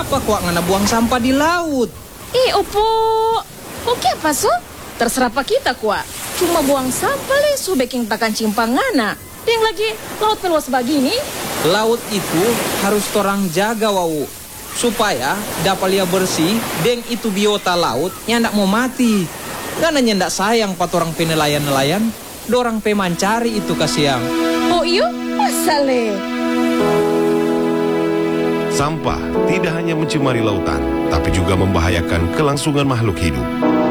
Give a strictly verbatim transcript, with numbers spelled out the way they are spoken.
Apa kok ngana buang sampah di laut? Eh, opo. Oke apa so? Terserah pak kita kuat. Cuma buang sampah le so baking takan cimpang ngana. Yang lagi laut meluas begini. Laut itu harus torang jaga wau. Supaya dapat lia bersih, deng itu biota laut yang ndak mau mati. Karena ndak sayang pat orang penelayan-nelayan, dorang pemancari itu kasiang. Oh iyo, masa le? Sampah tidak hanya mencemari lautan, tapi juga membahayakan kelangsungan makhluk hidup.